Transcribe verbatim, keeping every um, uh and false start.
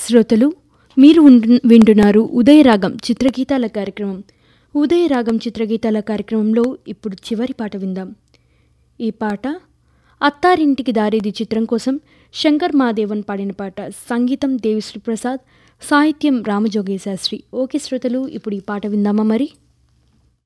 శ్రోతలు మీరు ఉంటు- వింటున్నారు ఉదయరాగం చిత్రగీతాల కార్యక్రమం. ఉదయరాగం చిత్రగీతాల కార్యక్రమంలో ఇప్పుడు చివరి పాట విందాం. ఈ పాట అత్తారింటికి దారేది చిత్రం కోసం శంకర్ మహాదేవన్ పాడిన పాట. సంగీతం దేవిశ్రీ ప్రసాద్, సాహిత్యం రామజోగయ్య శాస్త్రి. ఓకే శ్రోతలు, ఇప్పుడు ఈ పాట విందామా మరి.